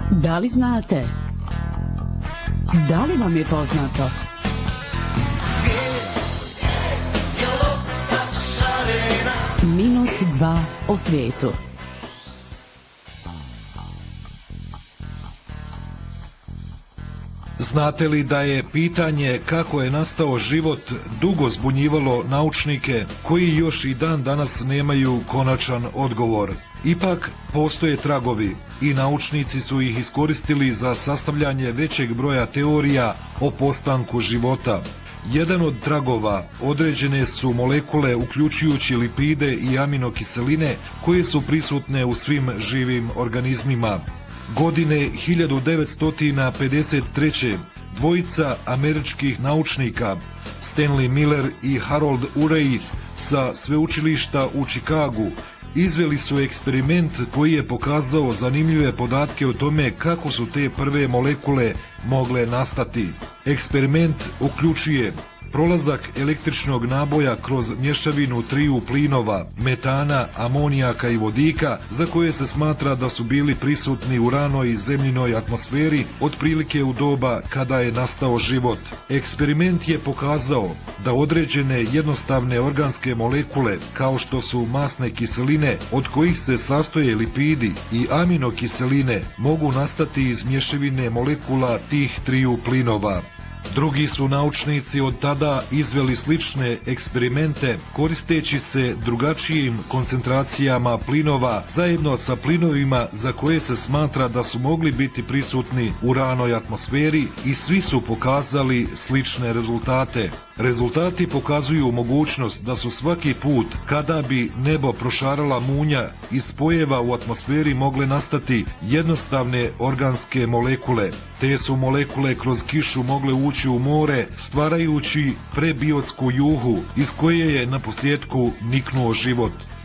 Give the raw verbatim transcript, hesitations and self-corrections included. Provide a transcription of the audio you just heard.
Da li znate? Da li vam je poznato? Minut dva o svijetu. Znate li da je pitanje kako je nastao život dugo zbunjivalo naučnike koji još i dan danas nemaju konačan odgovor? Ipak postoje tragovi i naučnici su ih iskoristili za sastavljanje većeg broja teorija o postanku života. Jedan od tragova određene su molekule uključujući lipide i aminokiseline koje su prisutne u svim živim organizmima. Godine hiljadu devetsto pedeset treće dvojica američkih naučnika Stanley Miller i Harold Urey sa sveučilišta u Čikagu izveli su eksperiment koji je pokazao zanimljive podatke o tome kako su te prve molekule mogle nastati. Eksperiment uključuje prolazak električnog naboja kroz mješavinu triju plinova, metana, amonijaka i vodika, za koje se smatra da su bili prisutni u ranoj zemljinoj atmosferi otprilike u doba kada je nastao život. Eksperiment je pokazao da određene jednostavne organske molekule, kao što su masne kiseline, od kojih se sastoje lipidi, i aminokiseline, mogu nastati iz mješavine molekula tih triju plinova. Drugi su naučnici od tada izveli slične eksperimente koristeći se drugačijim koncentracijama plinova zajedno sa plinovima za koje se smatra da su mogli biti prisutni u ranoj atmosferi i svi su pokazali slične rezultate. Rezultati pokazuju mogućnost da su svaki put kada bi nebo prošarala munja iz spojeva u atmosferi mogle nastati jednostavne organske molekule. Te su molekule kroz kišu mogle ući u more stvarajući prebiotsku juhu iz koje je naposljetku niknuo život.